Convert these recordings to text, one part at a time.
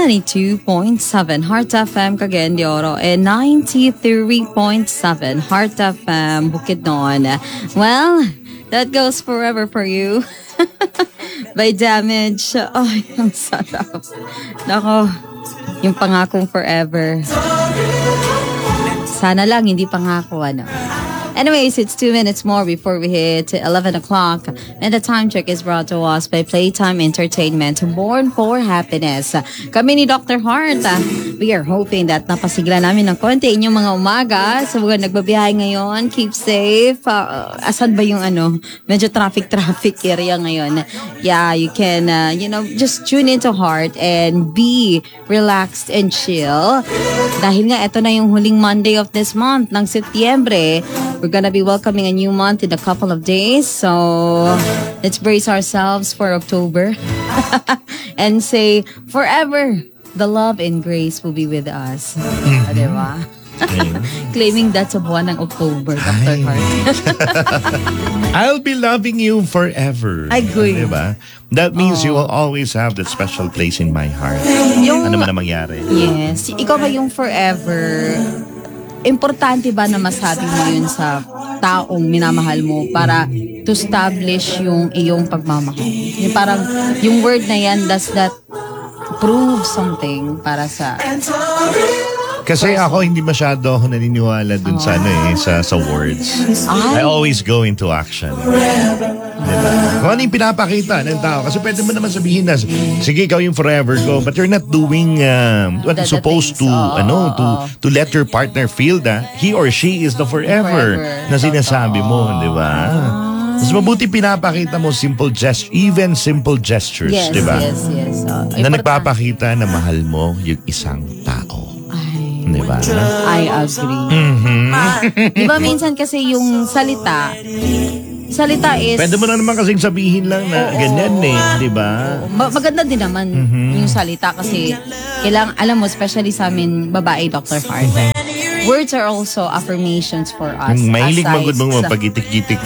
92.7 Heart FM Cagayan de Oro and 93.7 Heart FM Bukidnon. Well, that goes forever for you. By Damage. Ay, ang sarap. Nako, yung pangakong forever. Sana lang hindi pangako, ano. Anyways, it's 2 minutes more before we hit 11 o'clock. And the time check is brought to us by Playtime Entertainment, born for happiness. Kami ni Dr. Heart, we are hoping that napasigla namin ng konti inyong mga umaga. Sa mga nagbabiyahe ngayon, keep safe. Asan ba yung medyo traffic area ngayon? Yeah, you can, just tune into Heart and be relaxed and chill. Dahil nga, ito na yung huling Monday of this month ng Setyembre. We're gonna be welcoming a new month in a couple of days. So, let's brace ourselves for October. And say, forever, the love and grace will be with us. Diba? Claiming that's a buwan ng October, Dr. Heart. I'll be loving you forever. Ay, good. Diba? That means you will always have that special place in my heart. Ano man ang mangyari. Yes. Ikaw ba yung forever? Importante ba na masabi mo yun sa taong minamahal mo para to establish yung iyong pagmamahal? Yung parang, yung word na yan, does that prove something para sa... Kasi ako hindi masyado ako naniniwala dun sa sa words. I always go into action. Diba? Kung ano yung pinapakita ng tao. Kasi pwede mo naman sabihin na, sige, ikaw yung forever ko, but you're not doing what you're supposed to, to let your partner feel that he or she is the forever na sinasabi mo, di ba? Mas mabuti pinapakita mo even simple gestures, yes, di ba? Yes. Na nagpapakita na mahal mo yung isang tao. Diba? I agree. Diba minsan kasi yung salita is... Pwede mo na naman kasing sabihin lang na ganyan diba? Maganda din naman yung salita kasi kailangan, alam mo, especially sa amin, babae, Dr. Heart. Words are also affirmations for us. Mahilig magod mong mapagitik-gitik.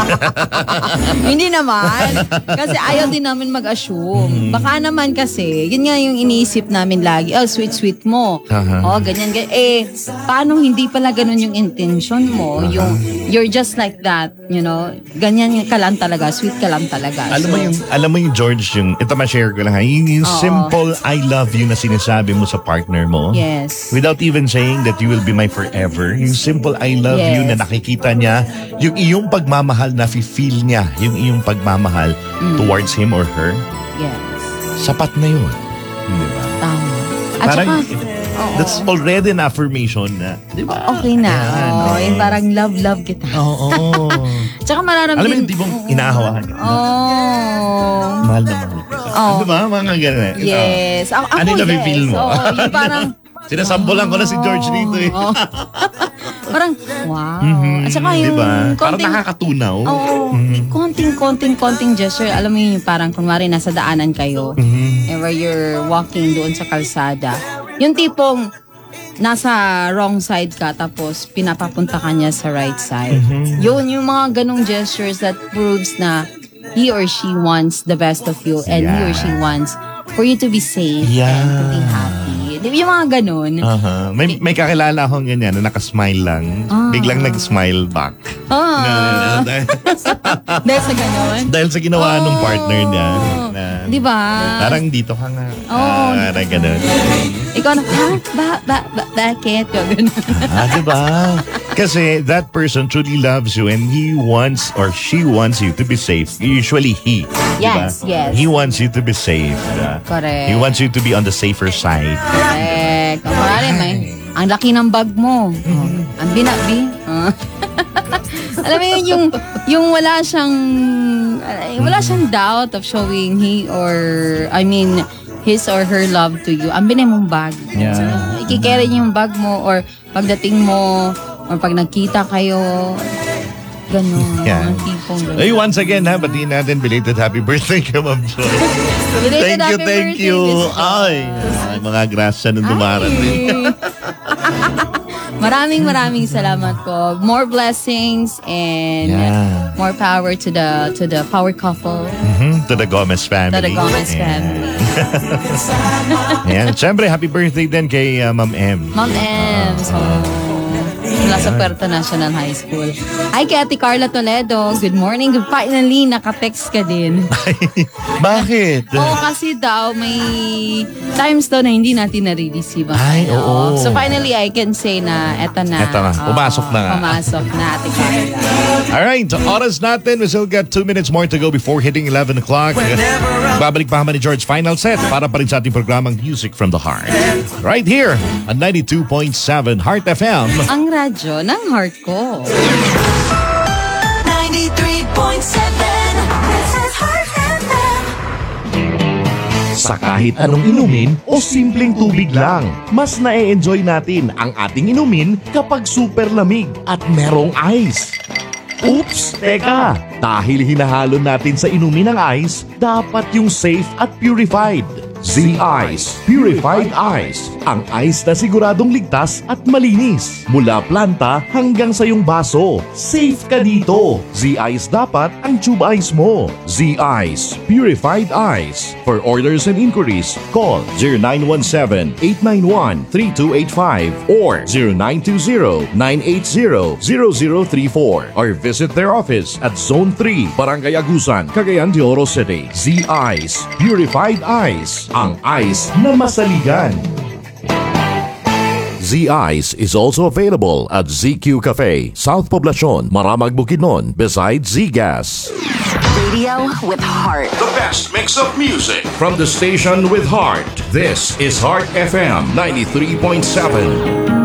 Hindi naman. Kasi ayaw din namin mag-assume. Baka naman kasi, yun nga yung iniisip namin lagi. Oh, sweet mo. Ganyan. Paano hindi pala ganun yung intention mo? Yung, you're just like that. You know? Ganyan ka lang talaga. Sweet ka lang talaga. Alam mo yung George, ito ma-share ko lang ha. Yung simple I love you na sinasabi mo sa partner mo. Yes. Without even saying that you will be my forever. Yung simple I love you na nakikita niya, yung iyong pagmamahal na feel niya, yung iyong pagmamahal towards him or her. Yes. Sapat na yun. Diba? Tama. At parang, saka, that's already an affirmation na, diba? Okay na. Yung parang love kita. Tsaka mararamdaman. Alam mo yung tipong inaahawakan ka. Mahal na mahal kita. Diba? Mga ganun. Yes. Ano yung nafe-feel mo? Yung parang, sinasambulan ko na si George dito eh. Parang, wow. At saka yung diba? Parang nakakatunaw. Konting gesture. Alam mo yung parang, kunwari nasa daanan kayo, where you're walking doon sa kalsada. Yung tipong, nasa wrong side ka, tapos pinapapunta ka niya sa right side. Yun, yung mga ganong gestures that proves na he or she wants the best of you and he or she wants for you to be safe and to be happy. Yung mga ganun. May kakilala akong ganyan na nakasmile lang. Biglang nag-smile back. Dahil sa ganun? Dahil sa ginawa ng partner niya. Diba? Parang dito ka nga. Parang ganun. Ikaw na, bakit? Ganun. Diba? Kasi that person truly loves you and he wants or she wants you to be safe. Usually he. Yes, diba? yes. He wants you to be safe. Diba? Correct. He wants you to be on the safer side. Correct. Kumari, ang laki ng bag mo. Ang binabi. Alam mo yun, yung wala siyang doubt of showing his or her love to you. Ang binay mong bag. Yeah. Ikikerry niya yung bag mo or pagdating mo or pag nagkita kayo, ganun. Yeah. Tipong ganun. Hey, once again, batiin natin belated happy birthday kay Ma'am Joy. Thank you. Ay, mga grasya nung dumarating. Maraming salamat po. More blessings and more power to the power couple. To the Gomez family. To the Gomez family. Ayan. Siyempre, happy birthday din kay Ma'am M. Ma'am M. So, mula sa Puerto National High School. Hi kay Ate Carla Toledo. Good morning. Finally, naka-text ka din. Bakit? Oo, kasi daw may times daw na hindi natin nare-receive. Ay, oo. So finally, I can say na eto na. Eto na. Pumasok na nga. Pumasok na, Ate Carla. Alright, oras natin. We still got 2 minutes more to go before hitting 11 o'clock. Babalik pa ni George final set para pa rin sa ating programang Music from the Heart. Right here on 92.7 Heart FM. Ang radyo ng heart ko. 93.7 This is Heart FM. Sa kahit anong inumin o simpleng tubig lang, mas na-enjoy natin ang ating inumin kapag super lamig at merong ice. Oops! Teka! Dahil hinahalo natin sa inumin ng ice, dapat yung safe at purified. Z-Ice Purified Ice. Ang ice na siguradong ligtas at malinis. Mula planta hanggang sa iyong baso. Safe ka dito. Z-Ice dapat ang tube ice mo. Z-Ice Purified Ice. For orders and inquiries, call 0917-891-3285 or 0920-980-0034 or visit their office at Zone 3, Barangay Agusan, Cagayan de Oro City. Z-Ice Purified Ice. Ang ice na masaligan. Z-Ice is also available at ZQ Cafe, South Poblacion, Maramag, Bukidnon, beside Z-Gas. Radio with heart. The best mix of music from the station with heart. This is Heart FM 93.7.